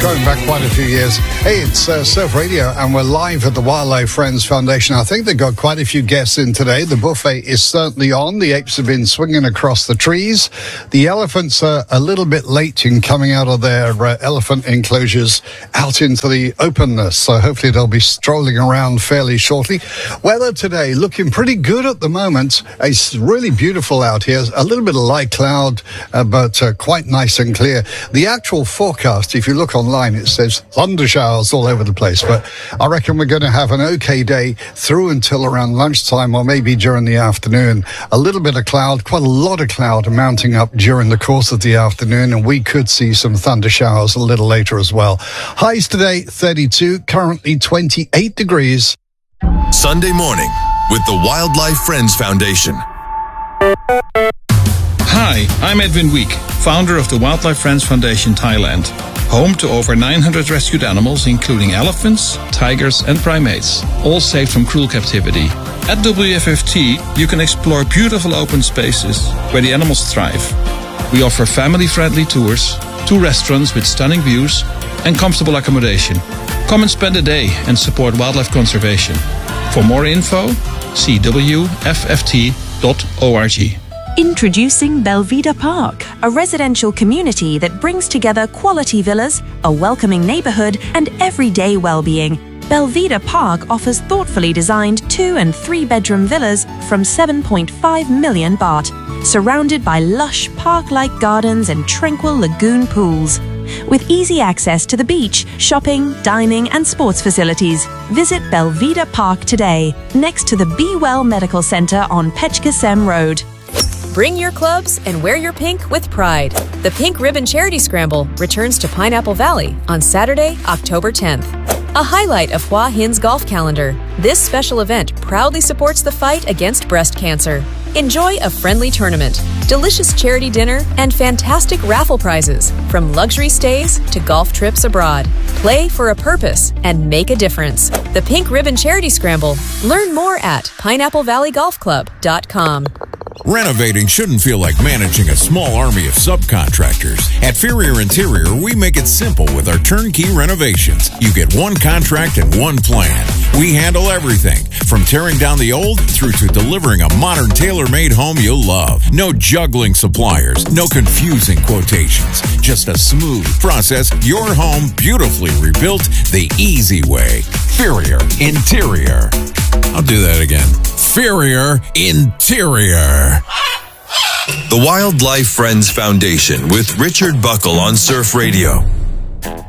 going back quite a few years. Hey, it's Surf Radio, and we're live at the Wildlife Friends Foundation. I think they've got quite a few guests in today. The buffet is certainly on. The apes have been swinging across the trees. The elephants are a little bit late in coming out of their elephant enclosures out into the openness, so hopefully they'll be strolling around fairly shortly. Weather today looking pretty good at the moment. It's really beautiful out here. A little bit of light cloud, but quite nice and clear. The actual forecast, if you look online, it says thunder showers all over the place, but I reckon we're going to have an okay day through until around lunchtime or maybe during the afternoon. A little bit of cloud, quite a lot of cloud mounting up during the course of the afternoon, and we could see some thunder showers a little later as well. Highs today 32, currently 28 degrees. Sunday morning with the Wildlife Friends Foundation. Hi, I'm Edwin Week, founder of the Wildlife Friends Foundation Thailand, home to over 900 rescued animals, including elephants, tigers, and primates, all saved from cruel captivity. At WFFT, you can explore beautiful open spaces where the animals thrive. We offer family-friendly tours, 2 restaurants with stunning views, and comfortable accommodation. Come and spend a day and support wildlife conservation. For more info, see wfft.org. Introducing Belvedere Park, a residential community that brings together quality villas, a welcoming neighborhood, and everyday well-being. Belvedere Park offers thoughtfully designed 2- and 3-bedroom villas from 7.5 million baht, surrounded by lush park-like gardens and tranquil lagoon pools. With easy access to the beach, shopping, dining, and sports facilities, visit Belvedere Park today, next to the Be Well Medical Center on Pechkasem Road. Bring your clubs and wear your pink with pride. The Pink Ribbon Charity Scramble returns to Pineapple Valley on Saturday, October 10th. A highlight of Hua Hin's golf calendar, this special event proudly supports the fight against breast cancer. Enjoy a friendly tournament, delicious charity dinner, and fantastic raffle prizes, from luxury stays to golf trips abroad. Play for a purpose and make a difference. The Pink Ribbon Charity Scramble. Learn more at pineapplevalley.golfclub.com. Renovating shouldn't feel like managing a small army of subcontractors. At Ferrier Interior, we make it simple with our turnkey renovations. You get one contract and one plan. We handle everything, from tearing down the old through to delivering a modern tailor-made home you'll love. No juggling suppliers, no confusing quotations. Just a smooth process, your home beautifully rebuilt the easy way. Ferrier Interior. I'll do that again. Ferrier Interior. The Wildlife Friends Foundation with Richard Buckle on Surf Radio.